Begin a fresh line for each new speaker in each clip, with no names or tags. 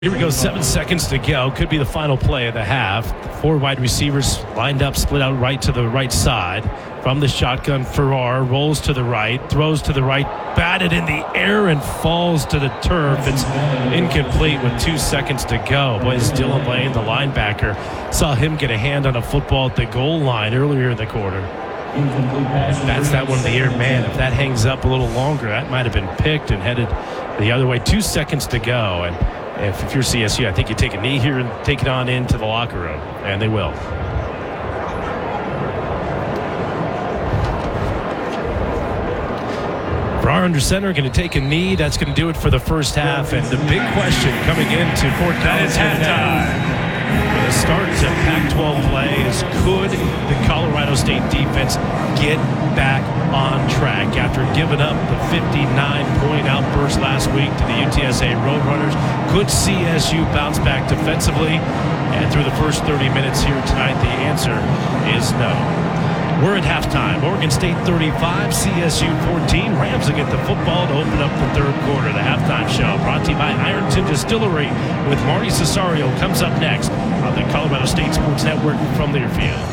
Here we go, 7 seconds to go. Could be the final play of the half. Four wide receivers lined up, split out right to the right side. From the shotgun, Farrar rolls to the right, throws to the right, batted in the air and falls to the turf. It's incomplete with 2 seconds to go. Boy, it's Dylan Lane, the linebacker. Saw him get a hand on a football at the goal line earlier in the quarter. That's that one of the air. Man, if that hangs up a little longer, that might have been picked and headed the other way. 2 seconds to go. And if you're CSU, I think you take a knee here and take it on into the locker room, and they will. Farrar under center, going to take a knee. That's going to do it for the first half. And the big question coming into Fort Collins for the start to Pac-12 play is, could the Colorado State defense get back on track after giving up the 59-point outburst last week to the UTSA Roadrunners? Could CSU bounce back defensively? And through the first 30 minutes here tonight, the answer is no. We're at halftime. Oregon State 35, CSU 14. Rams will get the football to open up the third quarter. The halftime show brought to you by Ironton Distillery with Marty Cesario comes up next on the Colorado State Sports Network from Learfield.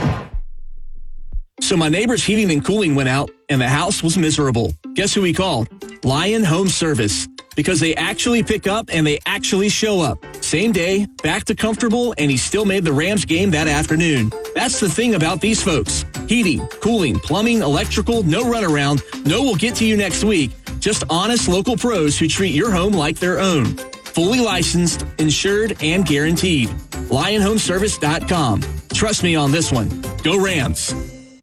So my neighbor's heating and cooling went out, and the house was miserable. Guess who we called? Lion Home Service. Because they actually pick up and they actually show up. Same day, back to comfortable, and he still made the Rams game that afternoon. That's the thing about these folks. Heating, cooling, plumbing, electrical, no runaround, no we'll get to you next week. Just honest local pros who treat your home like their own. Fully licensed, insured, and guaranteed. LionHomeService.com. Trust me on this one. Go Rams.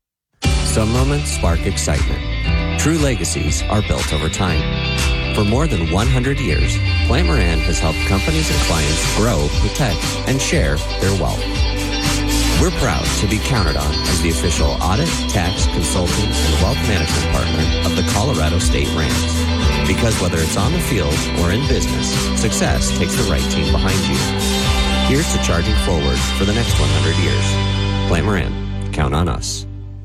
Some moments spark excitement. True legacies are built over time. For more than 100 years, Plant Moran has helped companies and clients grow, protect, and share their wealth. We're proud to be counted on as the official audit, tax, consulting, and wealth management partner of the Colorado State Rams. Because whether it's on the field or in business, success takes the right team behind you. Here's to charging forward for the next 100 years. Plant Moran. Count on us.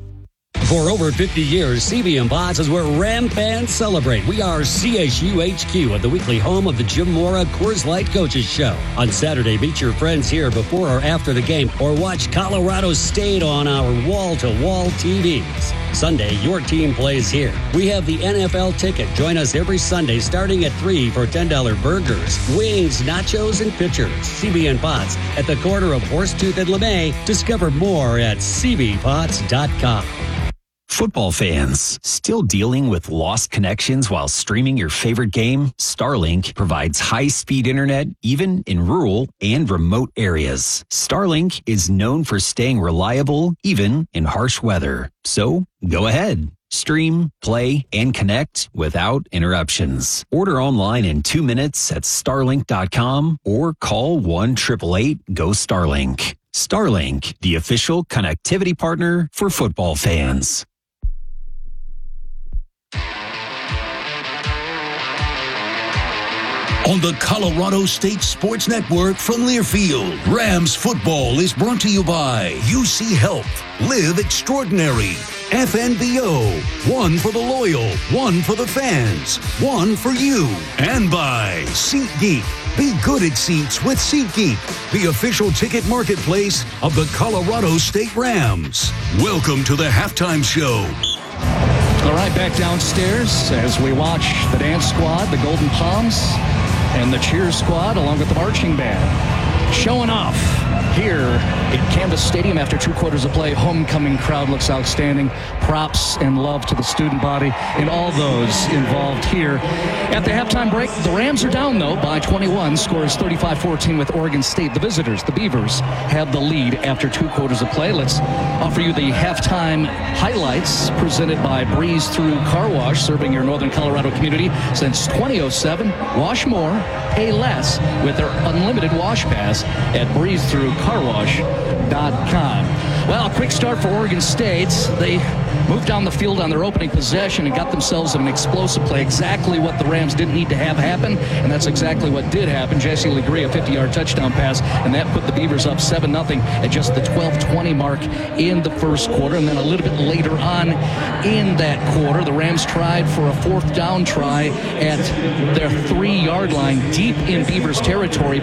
For over 50 years, CB & Potts is where Ram fans celebrate. We are CSU HQ at the weekly home of the Jim Mora Coors Light Coaches Show. On Saturday, meet your friends here before or after the game, or watch Colorado State on our wall-to-wall TVs. Sunday, your team plays here. We have the NFL ticket. Join us every Sunday starting at 3 for $10 burgers, wings, nachos, and pitchers. CB & Potts at the corner of Horsetooth and LeMay. Discover more at cbpots.com.
Football fans, still dealing with lost connections while streaming your favorite game? Starlink provides high-speed internet even in rural and remote areas. Starlink is known for staying reliable even in harsh weather. So, go ahead. Stream, play, and connect without interruptions. Order online in 2 minutes at starlink.com or call 1-888-GO-STARLINK. Starlink, the official connectivity partner for football fans.
On the Colorado State Sports Network from Learfield, Rams football is brought to you by UC Health, Live Extraordinary, FNBO, one for the loyal, one for the fans, one for you, and by SeatGeek. Be good at seats with SeatGeek, the official ticket marketplace of the Colorado State Rams. Welcome to the halftime show.
All right, back downstairs as we watch the dance squad, the Golden Palms, and the cheer squad along with the marching band showing off here at Canvas Stadium after 2 quarters of play. Homecoming crowd looks outstanding. Props and love to the student body and all those involved here. At the halftime break, the Rams are down, though, by 21. Scores 35-14 with Oregon State. The visitors, the Beavers, have the lead after 2 quarters of play. Let's offer you the halftime highlights presented by Breeze Through Car Wash, serving your northern Colorado community since 2007. Wash more, pay less with their unlimited wash pass at Breeze Through SubaruCarWash.com. Well, a quick start for Oregon State. They moved down the field on their opening possession and got themselves an explosive play, exactly what the Rams didn't need to have happen, and that's exactly what did happen. Jesse Legree, a 50-yard touchdown pass, and that put the Beavers up 7-0 at just the 12:20 mark in the first quarter. And then a little bit later on in that quarter, the Rams tried for a 4th down try at their 3-yard line deep in Beavers territory.